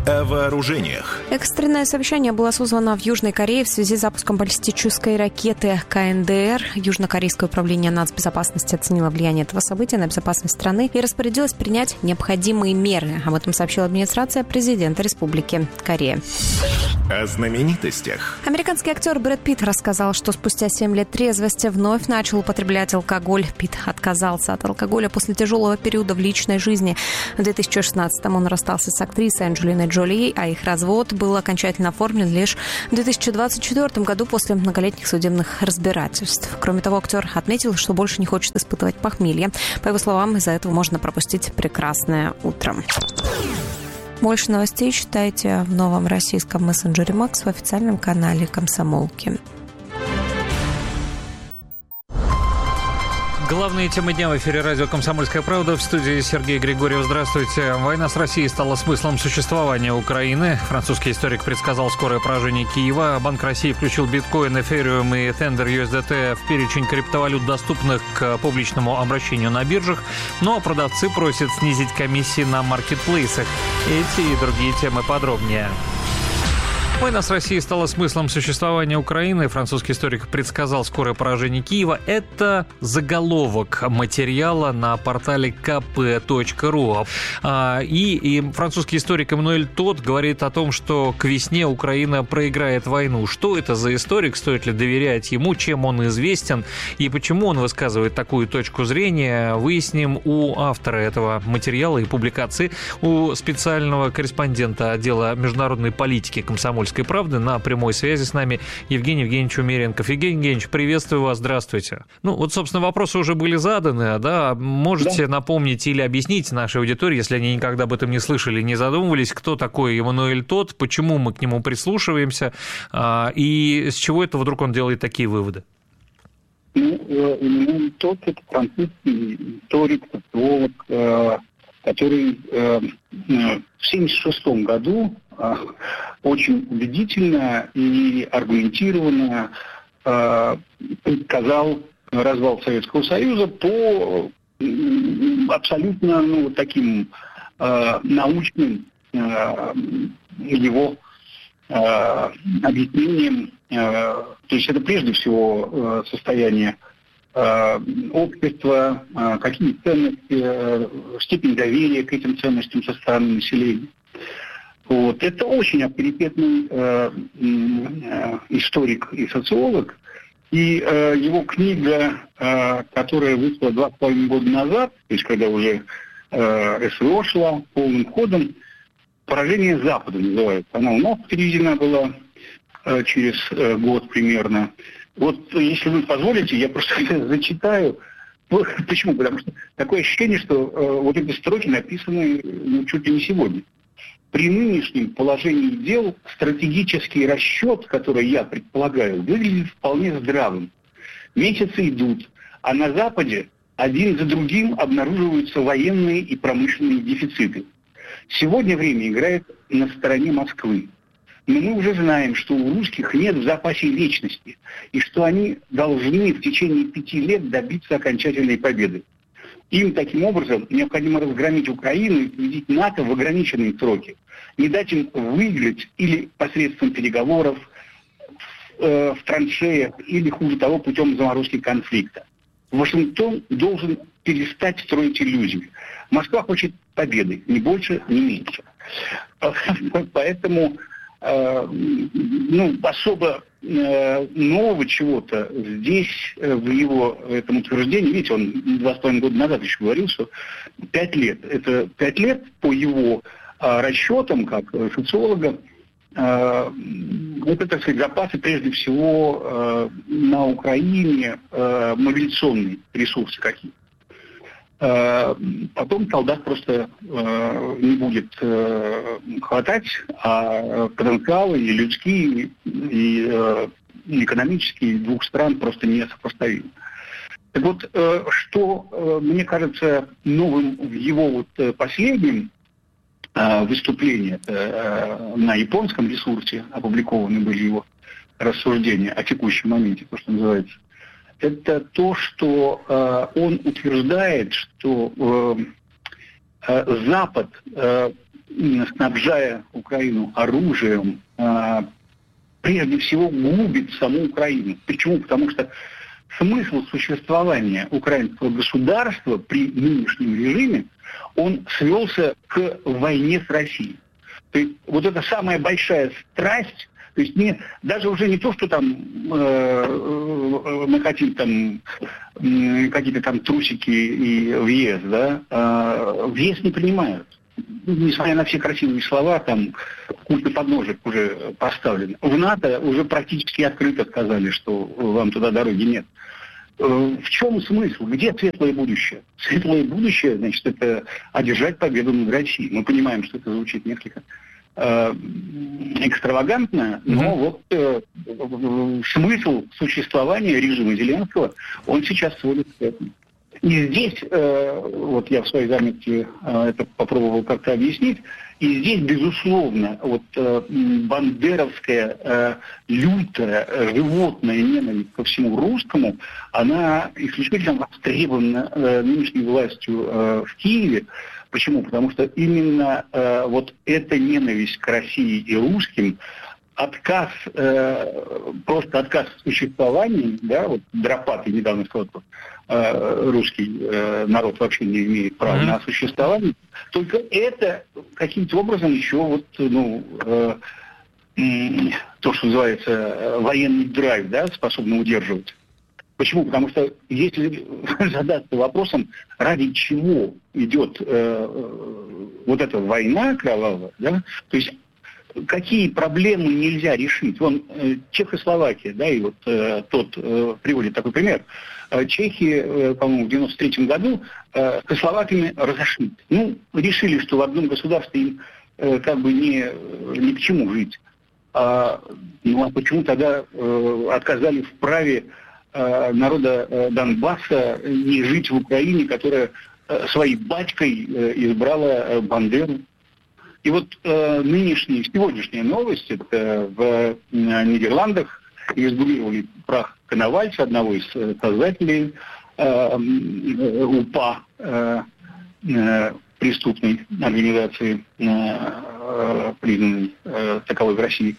О вооружениях. Экстренное совещание было созвано в Южной Корее в связи с запуском баллистической ракеты ка эн дэ эр. Южнокорейское управление нацбезопасности оценило влияние этого события на безопасность страны и распорядилось принять необходимые меры. Об этом сообщила администрация президента Республики Корея. О знаменитостях. Американский актер Брэд Питт рассказал, что спустя семь лет трезвости вновь начал употреблять алкоголь. Питт отказался от алкоголя после тяжелого периода в личной жизни. В две тысячи шестнадцатом он расстался с актрисой Анджелиной Джоли, а их развод был окончательно оформлен лишь в две тысячи двадцать четвёртом году после многолетних судебных разбирательств. Кроме того, актер отметил, что больше не хочет испытывать похмелье. По его словам, из-за этого можно пропустить прекрасное утро. Больше новостей читайте в новом российском мессенджере Макс в официальном канале «Комсомолки». Главные темы дня в эфире радио «Комсомольская правда». В студии Сергей Григорьев. Здравствуйте. Война с Россией стала смыслом существования Украины. Французский историк предсказал скорое поражение Киева. Банк России включил биткоин, эфириум и Thunder ю эс ди ти в перечень криптовалют, доступных к публичному обращению на биржах. Но продавцы просят снизить комиссии на маркетплейсах. Эти и другие темы подробнее. Война с Россией стала смыслом существования Украины. Французский историк предсказал скорое поражение Киева. Это заголовок материала на портале ка пэ точка ру. И, и французский историк Эммануэль Тот говорит о том, что к весне Украина проиграет войну. Что это за историк? Стоит ли доверять ему? Чем он известен? И почему он высказывает такую точку зрения? Выясним у автора этого материала и публикации, у специального корреспондента отдела международной политики «Комсомольской правды» на прямой связи с нами Евгений Евгеньевич Умеренков. Евгений Евгеньевич, приветствую вас, здравствуйте. Ну, вот, собственно, вопросы уже были заданы, да? Можете да. напомнить или объяснить нашей аудитории, если они никогда об этом не слышали, не задумывались, кто такой Эммануэль Тот, почему мы к нему прислушиваемся, и с чего это вдруг он делает такие выводы? Ну, Эммануэль Тот – это французский историк, социолог, который в семьдесят шестом году очень убедительно и аргументированно предсказал развал Советского Союза по абсолютно ну, таким научным его объяснениям. То есть это прежде всего состояние общества, какие ценности, степень доверия к этим ценностям со стороны населения. Вот. Это очень авторитетный э, э, историк и социолог. И э, его книга, э, которая вышла два с половиной года назад, то есть когда уже э, эс вэ о шла полным ходом, «Поражение Запада» называется. Она у нас переведена была э, через э, год примерно. Вот если вы позволите, я просто зачитаю. Почему? Потому что такое ощущение, что э, вот эти строки написаны ну, чуть ли не сегодня. При нынешнем положении дел стратегический расчет, который я предполагаю, выглядит вполне здравым. Месяцы идут, а на Западе один за другим обнаруживаются военные и промышленные дефициты. Сегодня время играет на стороне Москвы. Но мы уже знаем, что у русских нет в запасе вечности, и что они должны в течение пяти лет добиться окончательной победы. Им таким образом необходимо разгромить Украину и победить НАТО в ограниченные сроки. Не дать им выиграть или посредством переговоров э, в траншеях, или, хуже того, путем заморозки конфликта. Вашингтон должен перестать строить иллюзии. Москва хочет победы, ни больше, ни меньше. Поэтому э, ну, особо э, нового чего-то здесь, э, в его этом утверждении, видите, он два с половиной года назад еще говорил, что пять лет. Это пять лет по его э, расчетам, как социолога, э, это, так сказать, запасы прежде всего э, на Украине, э, мобилизационные ресурсы какие-то. Потом солдат просто э, не будет э, хватать, а потенциалы и людские, и э, экономические двух стран просто несопоставимы. Так вот, э, что э, мне кажется новым в его вот э, последнем э, выступлении, э, на японском ресурсе опубликованы были его рассуждения о текущем моменте, то, что называется, это то, что э, он утверждает, что э, э, Запад э, снабжая Украину оружием, прежде всего губит саму Украину. Почему? Потому что смысл существования украинского государства при нынешнем режиме, он свелся к войне с Россией. То есть вот это самая большая страсть, то есть не, даже уже не то, что там э, мы хотим там э, какие-то там трусики и въезд, да, э, въезд не принимают. Несмотря на все красивые слова, там куча подножек уже поставлена. В НАТО уже практически открыто сказали, что вам туда дороги нет. В чем смысл? Где светлое будущее? Светлое будущее, значит, это одержать победу над Россией. Мы понимаем, что это звучит несколько э, экстравагантно, но mm-hmm. вот э, смысл существования режима Зеленского, он сейчас сводится к этому. И здесь, э, вот я в своей заметке э, это попробовал как-то объяснить, и здесь, безусловно, вот э, бандеровская, э, лютая, э, животная ненависть ко всему русскому, она исключительно востребована э, нынешней властью э, в Киеве. Почему? Потому что именно э, вот эта ненависть к России и русским, отказ, э, просто отказ в существовании, да, вот Дропатый недавно сказал, что э, русский э, народ вообще не имеет права mm-hmm. на существование, только это каким-то образом еще вот, ну, э, э, то, что называется э, военный драйв, да, способно удерживать. Почему? Потому что если задаться вопросом, ради чего идет э, вот эта война кровавая, да, то есть какие проблемы нельзя решить? Вон э, Чехословакия, да, и вот э, тот э, приводит такой пример. Э, чехи, э, по-моему, в девяносто третьем году э, со словаками разошлись. Ну, решили, что в одном государстве им э, как бы не, ни к чему жить. А, ну, а почему тогда э, отказали в праве э, народа э, Донбасса не жить в Украине, которая э, своей батькой э, избрала э, Бандеру? И вот э, нынешняя, сегодняшняя новость, это в э, Нидерландах изгулировали прах Коновальца, одного из э, создателей э, УПА, э, э, преступной организации, э, э, признанной э, таковой в России,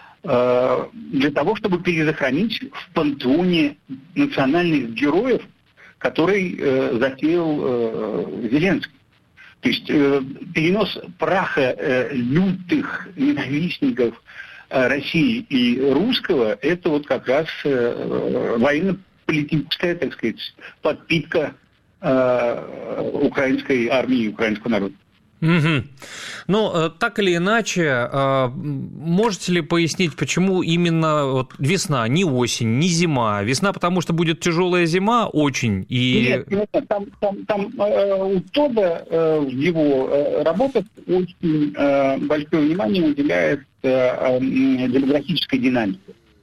э, для того, чтобы перезахоронить в пантеоне национальных героев, который э, затеял э, Зеленский. То есть э, перенос праха э, лютых ненавистников э, России и русского, это вот как раз э, военно-политическая, так сказать, подпитка э, украинской армии и украинского народа. Угу. Ну, так или иначе, можете ли пояснить, почему именно вот весна, не осень, не зима? Весна, потому что будет тяжелая зима очень. И... Нет, нет, там, там, там у Тода в его работах очень большое внимание уделяет демографической динамике.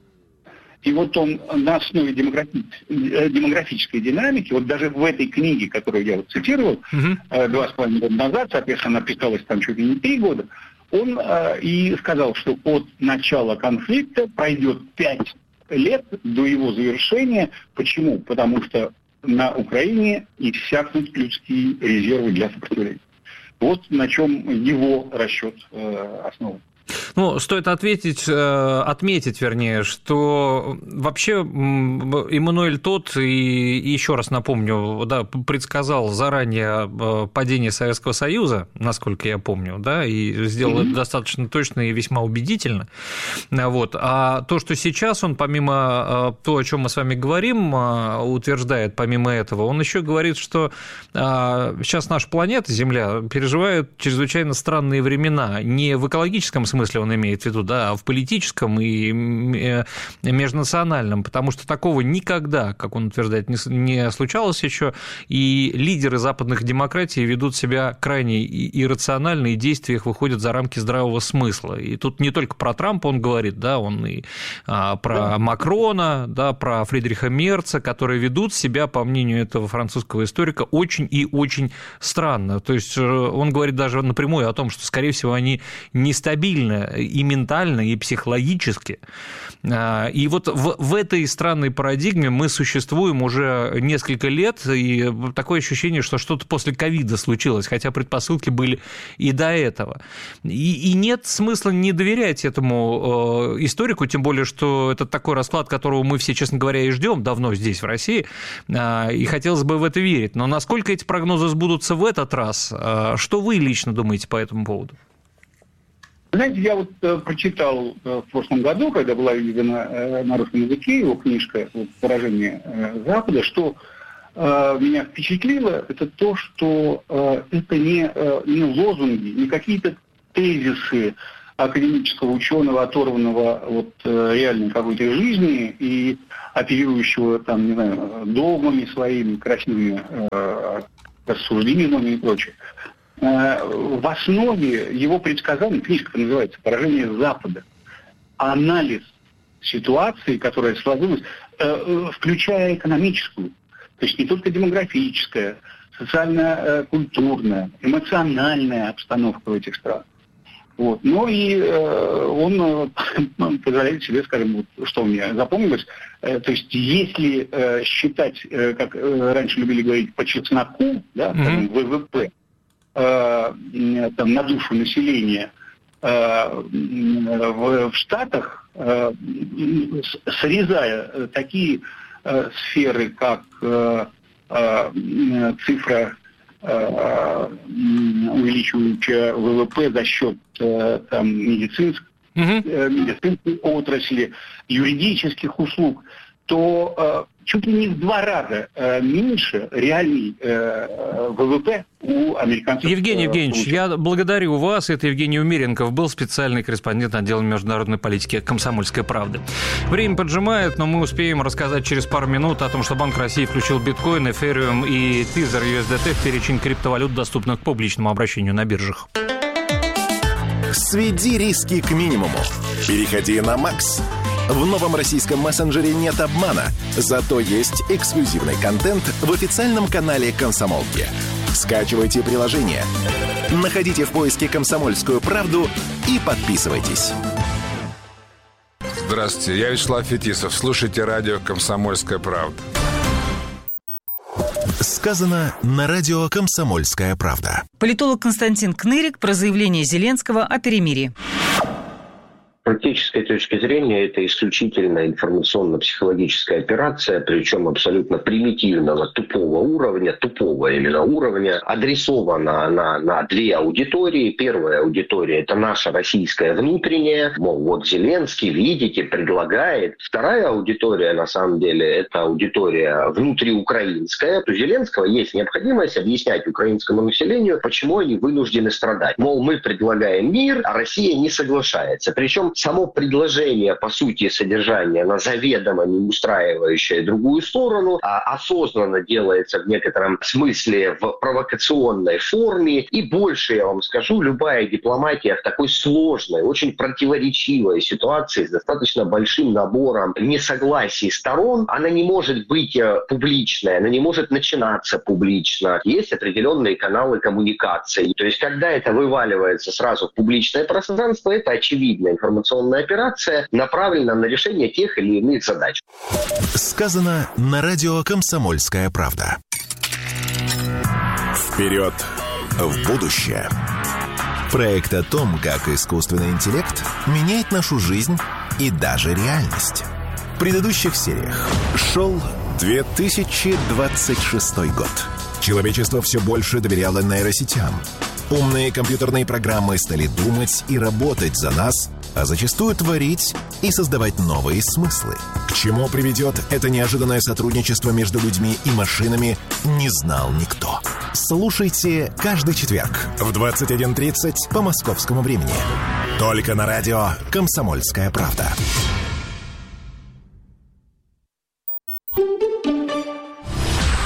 И вот он на основе демографи... демографической динамики, вот даже в этой книге, которую я вот цитировал, uh-huh. два с половиной года назад, соответственно, она писалась там чуть ли не три года, он э, и сказал, что от начала конфликта пройдет пять лет до его завершения. Почему? Потому что на Украине иссякнут людские резервы для сопротивления. Вот на чем его расчет э, основан. Ну, стоит ответить, отметить, вернее, что вообще Эммануэль Тод, и еще раз напомню, да, предсказал заранее падение Советского Союза, насколько я помню, да, и сделал mm-hmm. это достаточно точно и весьма убедительно. Вот. А то, что сейчас он, помимо того, о чем мы с вами говорим, утверждает, помимо этого, он еще говорит, что сейчас наша планета, Земля, переживает чрезвычайно странные времена, не в экологическом смысле, смысле он имеет в виду, да, а в политическом и межнациональном, потому что такого никогда, как он утверждает, не случалось еще, и лидеры западных демократий ведут себя крайне иррационально, и действия их выходят за рамки здравого смысла. И тут не только про Трампа он говорит, да, он и а, про Макрона, да, про Фридриха Мерца, которые ведут себя, по мнению этого французского историка, очень и очень странно. То есть он говорит даже напрямую о том, что, скорее всего, они нестабильны и ментально, и психологически. И вот в, в этой странной парадигме мы существуем уже несколько лет, и такое ощущение, что что-то после ковида случилось, хотя предпосылки были и до этого. И, и нет смысла не доверять этому э, историку, тем более, что это такой расклад, которого мы все, честно говоря, и ждем давно здесь, в России, э, и хотелось бы в это верить. Но насколько эти прогнозы сбудутся в этот раз? Э, что вы лично думаете по этому поводу? Знаете, я вот э, прочитал э, в прошлом году, когда была издана э, на русском языке его книжка вот, «Поражение э, Запада», что э, меня впечатлило, это то, что э, это не, э, не лозунги, не какие-то тезисы академического ученого, оторванного от э, реальной какой-то жизни и оперирующего, там, не знаю, догмами своими, красивыми э, рассуждениями и прочее. В основе его предсказаний, книжка называется «Поражение Запада», анализ ситуации, которая сложилась, включая экономическую, то есть не только демографическая, социально-культурная, эмоциональная обстановка в этих странах. Вот. Но и он позволяет себе, скажем, вот, что мне запомнилось, то есть если считать, как раньше любили говорить, по чесноку, да, mm-hmm. ВВП, там, на душу населения э, в, в Штатах, э, срезая такие э, сферы, как э, э, цифра, э, увеличивающая ВВП за счет э, там, медицинской, mm-hmm. э, медицинской отрасли, юридических услуг, то э, чуть ли не в два раза э, меньше реальный э, ВВП у американцев. Евгений э, Евгеньевич, получил. Я благодарю вас. Это Евгений Умеренков был, специальный корреспондент отдела международной политики «Комсомольской правды». Время поджимает, но мы успеем рассказать через пару минут о том, что Банк России включил биткоин, эфириум и тизер ю эс ди ти в перечень криптовалют, доступных к публичному обращению на биржах. Сведи риски к минимуму. Переходи на Макс. В новом российском мессенджере нет обмана, зато есть эксклюзивный контент в официальном канале «Комсомолки». Скачивайте приложение, находите в поиске «Комсомольскую правду» и подписывайтесь. Здравствуйте, я Вячеслав Фетисов. Слушайте радио «Комсомольская правда». Сказано на радио «Комсомольская правда». Политолог Константин Кнырик про заявление Зеленского о перемирии. С практической точки зрения это исключительно информационно-психологическая операция, причем абсолютно примитивного, тупого уровня, тупого именно уровня. Адресована она на две аудитории. Первая аудитория – это наша российская внутренняя, мол, вот Зеленский, видите, предлагает. Вторая аудитория, на самом деле, это аудитория внутриукраинская. У Зеленского есть необходимость объяснять украинскому населению, почему они вынуждены страдать. Мол, мы предлагаем мир, а Россия не соглашается. Причем само предложение, по сути, содержание, оно заведомо не устраивающее другую сторону, а осознанно делается в некотором смысле в провокационной форме. И больше, я вам скажу, любая дипломатия в такой сложной, очень противоречивой ситуации с достаточно большим набором несогласий сторон, она не может быть публичной, она не может начинаться публично. Есть определенные каналы коммуникации. То есть, когда это вываливается сразу в публичное пространство, это очевидно. Информационная операция направлена на решение тех или иных задач. Сказано на радио «Комсомольская правда». Вперед в будущее. Проект о том, как искусственный интеллект меняет нашу жизнь и даже реальность. В предыдущих сериях шел две тысячи двадцать шестой год. Человечество все больше доверяло нейросетям. Умные компьютерные программы стали думать и работать за нас, а зачастую творить и создавать новые смыслы. К чему приведет это неожиданное сотрудничество между людьми и машинами, не знал никто. Слушайте каждый четверг в двадцать один тридцать по московскому времени. Только на радио «Комсомольская правда». Глава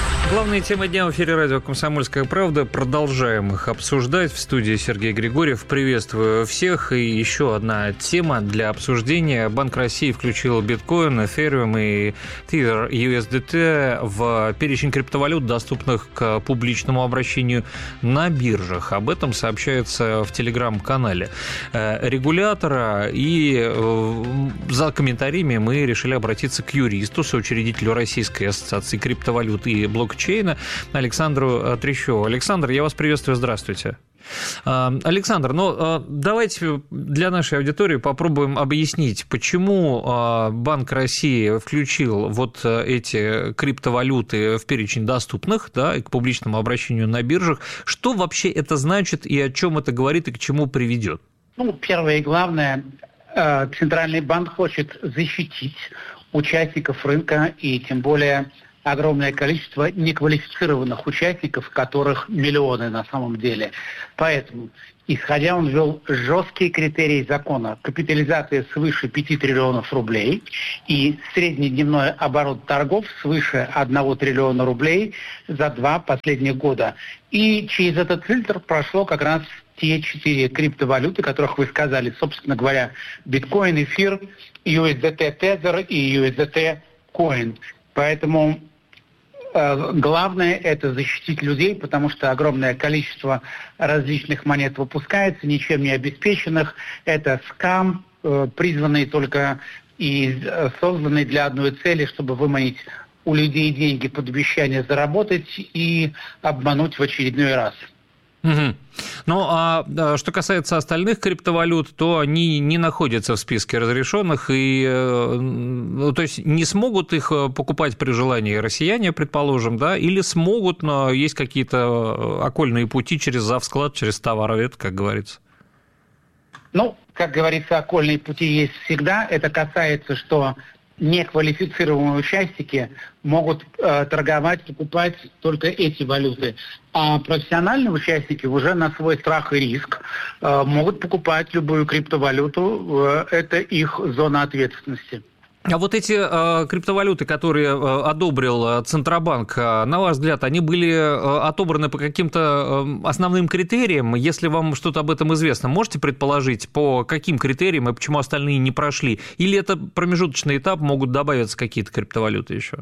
Главные темы дня в эфире радио «Комсомольская правда». Продолжаем их обсуждать. В студии Сергей Григорьев. Приветствую всех. И еще одна тема для обсуждения. Банк России включил биткоин, эфириум и Tether ю эс ди ти в перечень криптовалют, доступных к публичному обращению на биржах. Об этом сообщается в телеграм-канале регулятора. И за комментариями мы решили обратиться к юристу, соучредителю Российской ассоциации криптовалют и блокчейна Александру Трещеву. Александр, я вас приветствую, здравствуйте. Александр, ну давайте для нашей аудитории попробуем объяснить, почему Банк России включил вот эти криптовалюты в перечень доступных, да, и к публичному обращению на биржах. Что вообще это значит и о чем это говорит и к чему приведет? Ну, первое и главное, Центральный банк хочет защитить участников рынка и тем более огромное количество неквалифицированных участников, которых миллионы на самом деле. Поэтому, исходя, он ввел жесткие критерии закона. Капитализация свыше пяти триллионов рублей и средний дневной оборот торгов свыше одного триллиона рублей за два последних года. И через этот фильтр прошло как раз те четыре криптовалюты, которых вы сказали, собственно говоря, биткоин, эфир, ю эс ди ти Tether и ю эс ди ти Coin. Поэтому главное – это защитить людей, потому что огромное количество различных монет выпускается, ничем не обеспеченных. Это скам, призванный только и созданный для одной цели, чтобы выманить у людей деньги под обещание заработать и обмануть в очередной раз. Угу. Ну, а что касается остальных криптовалют, то они не находятся в списке разрешенных, и, ну, то есть не смогут их покупать при желании россияне, предположим, да, или смогут, но есть какие-то окольные пути через завсклад, через товаровед, как говорится? Ну, как говорится, окольные пути есть всегда. Это касается, что неквалифицированные участники могут э, торговать, покупать только эти валюты. А профессиональные участники уже на свой страх и риск э, могут покупать любую криптовалюту. Э, это их зона ответственности. А вот эти э, криптовалюты, которые э, одобрил Центробанк, э, на ваш взгляд, они были э, отобраны по каким-то э, основным критериям? Если вам что-то об этом известно, можете предположить, по каким критериям и почему остальные не прошли? Или это промежуточный этап, могут добавиться какие-то криптовалюты еще?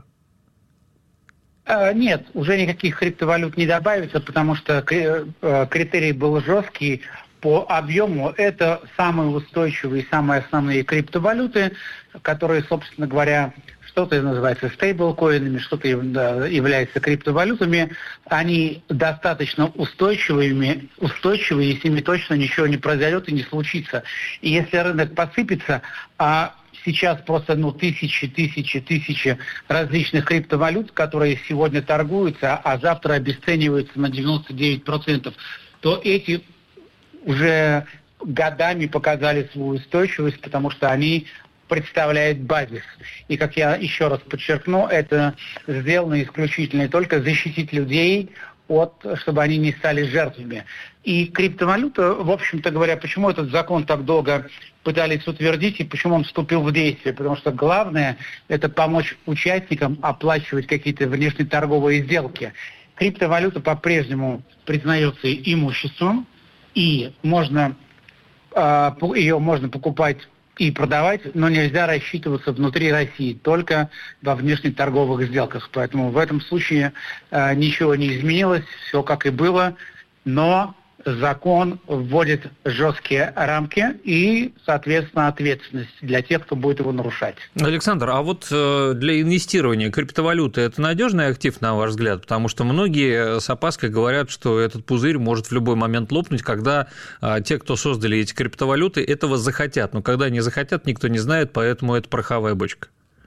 Э, нет, уже никаких криптовалют не добавится, потому что критерий был жесткий. По объему это самые устойчивые, самые основные криптовалюты, которые, собственно говоря, что-то называется стейблкоинами, что-то является криптовалютами. Они достаточно устойчивыми, устойчивые, и с ними точно ничего не произойдет и не случится. И если рынок посыпется, а сейчас просто ну, тысячи, тысячи, тысячи различных криптовалют, которые сегодня торгуются, а завтра обесцениваются на девяносто девять процентов, то эти уже годами показали свою устойчивость, потому что они представляют базис. И, как я еще раз подчеркну, это сделано исключительно только защитить людей, от, чтобы они не стали жертвами. И криптовалюта, в общем-то говоря, почему этот закон так долго пытались утвердить и почему он вступил в действие? Потому что главное – это помочь участникам оплачивать какие-то внешнеторговые сделки. Криптовалюта по-прежнему признается имуществом, и можно, э, ее можно покупать и продавать, но нельзя рассчитываться внутри России, только во внешнеторговых сделках. Поэтому в этом случае э, ничего не изменилось, все как и было, но закон вводит жесткие рамки и, соответственно, ответственность для тех, кто будет его нарушать. Александр, а вот для инвестирования криптовалюты это надежный актив, на ваш взгляд? Потому что многие с опаской говорят, что этот пузырь может в любой момент лопнуть, когда те, кто создали эти криптовалюты, этого захотят. Но когда они захотят, никто не знает, поэтому это пороховая бочка.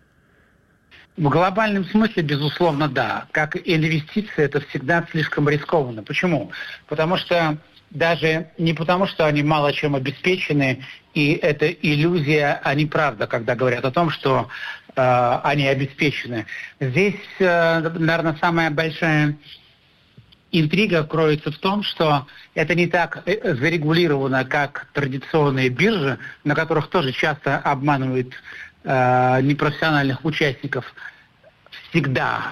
В глобальном смысле, безусловно, да. Как инвестиции, это всегда слишком рискованно. Почему? Потому что даже не потому, что они мало чем обеспечены, и это иллюзия, а не правда, когда говорят о том, что э, они обеспечены. Здесь, э, наверное, самая большая интрига кроется в том, что это не так зарегулировано, как традиционные биржи, на которых тоже часто обманывают непрофессиональных участников. Всегда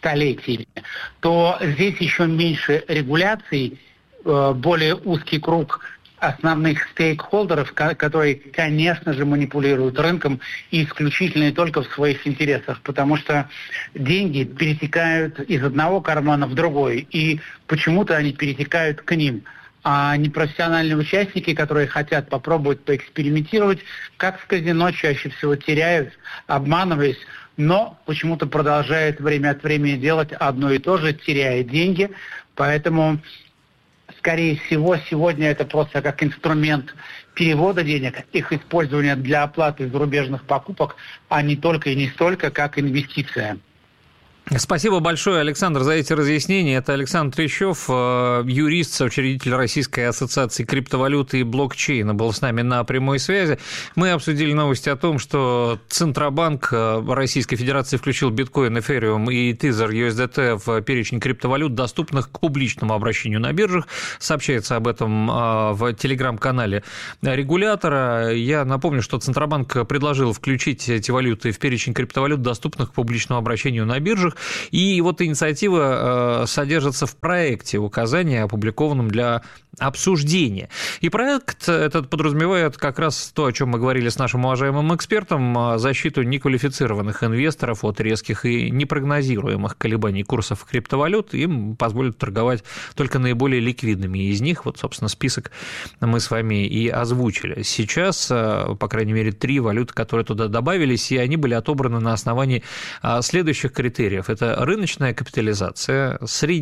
столетиями, то здесь еще меньше регуляций, более узкий круг основных стейкхолдеров, которые, конечно же, манипулируют рынком и исключительно и только в своих интересах, потому что деньги перетекают из одного кармана в другой, и почему-то они перетекают к ним. А непрофессиональные участники, которые хотят попробовать поэкспериментировать, как в казино, чаще всего теряют, обманываясь, но почему-то продолжают время от времени делать одно и то же, теряя деньги. Поэтому, скорее всего, сегодня это просто как инструмент перевода денег, их использования для оплаты зарубежных покупок, а не только и не столько как инвестиция. Спасибо большое, Александр, за эти разъяснения. Это Александр Трещев, юрист, соучредитель Российской ассоциации криптовалюты и блокчейна, был с нами на прямой связи. Мы обсудили новости о том, что Центробанк Российской Федерации включил биткоин, эфириум и тезер ю эс ди ти в перечень криптовалют, доступных к публичному обращению на биржах. Сообщается об этом в телеграм-канале регулятора. Я напомню, что Центробанк предложил включить эти валюты в перечень криптовалют, доступных к публичному обращению на биржах. И вот инициатива э, содержится в проекте указания, опубликованном для обсуждения. И проект этот подразумевает как раз то, о чем мы говорили с нашим уважаемым экспертом, защиту неквалифицированных инвесторов от резких и непрогнозируемых колебаний курсов криптовалют. Им позволят торговать только наиболее ликвидными из них. Вот, собственно, список мы с вами и озвучили. Сейчас, по крайней мере, три валюты, которые туда добавились, и они были отобраны на основании следующих критериев. Это рыночная капитализация,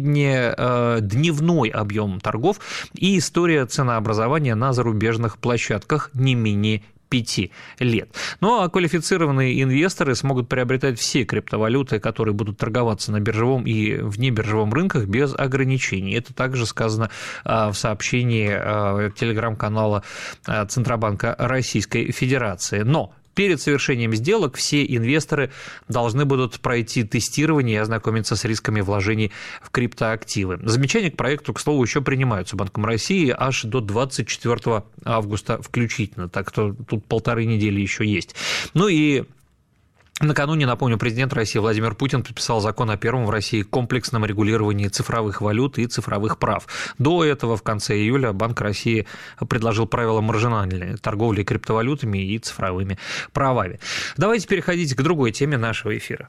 среднедневной объем торгов и история ценообразования на зарубежных площадках не менее пяти лет. Ну а квалифицированные инвесторы смогут приобретать все криптовалюты, которые будут торговаться на биржевом и внебиржевом рынках без ограничений. Это также сказано в сообщении телеграм-канала Центробанка Российской Федерации. Но перед совершением сделок все инвесторы должны будут пройти тестирование и ознакомиться с рисками вложений в криптоактивы. Замечания к проекту, к слову, еще принимаются Банком России аж до двадцать четвёртого августа включительно, так что тут полторы недели еще есть. Ну и накануне, напомню, президент России Владимир Путин подписал закон о первом в России комплексном регулировании цифровых валют и цифровых прав. До этого, в конце июля, Банк России предложил правила маржинальной торговли криптовалютами и цифровыми правами. Давайте переходить к другой теме нашего эфира.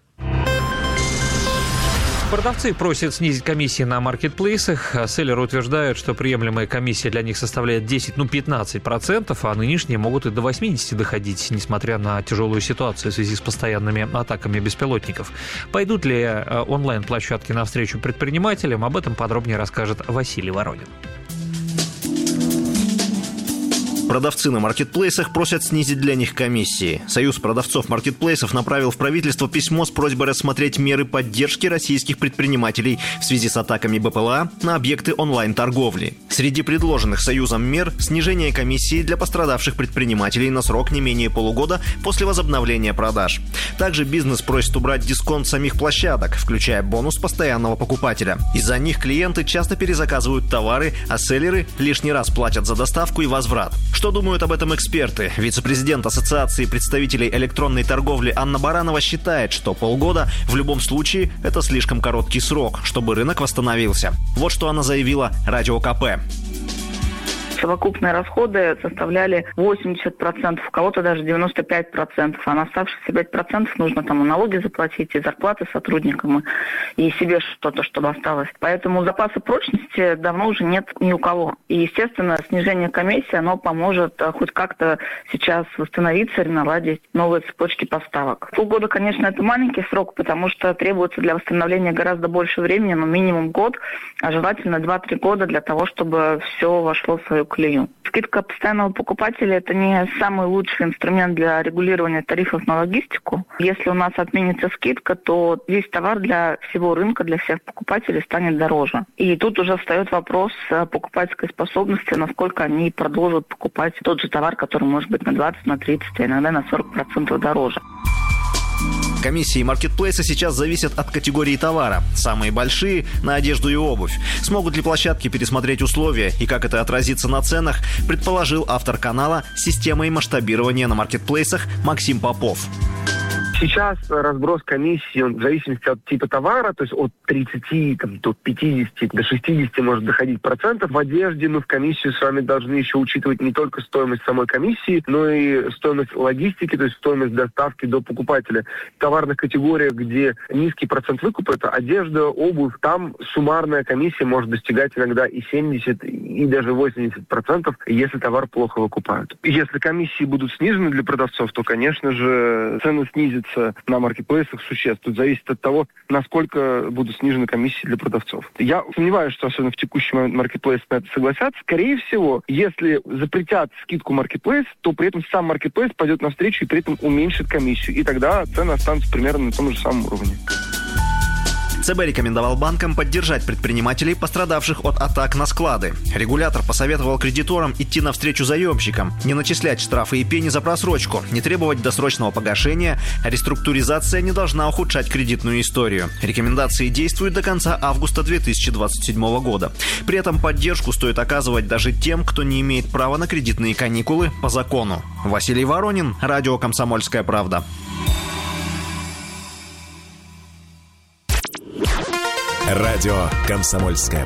Продавцы просят снизить комиссии на маркетплейсах. Селлеры утверждают, что приемлемая комиссия для них составляет десять-пятнадцать процентов, а нынешние могут и до восемьдесят процентов доходить, несмотря на тяжелую ситуацию в связи с постоянными атаками беспилотников. Пойдут ли онлайн-площадки навстречу предпринимателям? Об этом подробнее расскажет Василий Воронин. Продавцы на маркетплейсах просят снизить для них комиссии. Союз продавцов маркетплейсов направил в правительство письмо с просьбой рассмотреть меры поддержки российских предпринимателей в связи с атаками бэ пэ эл а на объекты онлайн-торговли. Среди предложенных Союзом мер – снижение комиссии для пострадавших предпринимателей на срок не менее полугода после возобновления продаж. Также бизнес просит убрать дисконт самих площадок, включая бонус постоянного покупателя. Из-за них клиенты часто перезаказывают товары, а селлеры лишний раз платят за доставку и возврат. Что думают об этом эксперты? Вице-президент Ассоциации представителей электронной торговли Анна Баранова считает, что полгода в любом случае это слишком короткий срок, чтобы рынок восстановился. Вот что она заявила Радио ка пэ. Совокупные расходы составляли восемьдесят процентов, у кого-то даже девяносто пять процентов. А на оставшиеся пять процентов нужно там и налоги заплатить, и зарплаты сотрудникам, и себе что-то, чтобы осталось. Поэтому запаса прочности давно уже нет ни у кого. И, естественно, снижение комиссии, оно поможет хоть как-то сейчас восстановиться и наладить новые цепочки поставок. Полгода, конечно, это маленький срок, потому что требуется для восстановления гораздо больше времени, но минимум год, а желательно два-три года для того, чтобы все вошло в свою клею. Скидка постоянного покупателя – это не самый лучший инструмент для регулирования тарифов на логистику. Если у нас отменится скидка, то весь товар для всего рынка, для всех покупателей станет дороже. И тут уже встает вопрос покупательской способности, насколько они продолжат покупать тот же товар, который может быть на двадцать, на тридцать, а иногда на сорок процентов дороже. Комиссии маркетплейса сейчас зависят от категории товара. Самые большие – на одежду и обувь. Смогут ли площадки пересмотреть условия и как это отразится на ценах, предположил автор канала «Система и масштабирование на маркетплейсах» Максим Попов. Сейчас разброс комиссии, он в зависимости от типа товара, то есть от тридцати там, до пятидесяти, до шестидесяти может доходить процентов. В одежде мы в комиссию с вами должны еще учитывать не только стоимость самой комиссии, но и стоимость логистики, то есть стоимость доставки до покупателя. В товарных категориях, где низкий процент выкупа, это одежда, обувь, там суммарная комиссия может достигать иногда и семьдесят, и даже восемьдесят процентов, если товар плохо выкупают. Если комиссии будут снижены для продавцов, то, конечно же, цены снизятся на маркетплейсах существенно. Тут зависит от того, насколько будут снижены комиссии для продавцов. Я сомневаюсь, что особенно в текущий момент маркетплейсы на это согласятся. Скорее всего, если запретят скидку маркетплейс, то при этом сам маркетплейс пойдет навстречу и при этом уменьшит комиссию. И тогда цены останутся примерно на том же самом уровне. ЦБ рекомендовал банкам поддержать предпринимателей, пострадавших от атак на склады. Регулятор посоветовал кредиторам идти навстречу заемщикам, не начислять штрафы и пени за просрочку, не требовать досрочного погашения, а реструктуризация не должна ухудшать кредитную историю. Рекомендации действуют до конца августа две тысячи двадцать седьмого года. При этом поддержку стоит оказывать даже тем, кто не имеет права на кредитные каникулы по закону. Василий Воронин, радио «Комсомольская правда». Радио «Комсомольская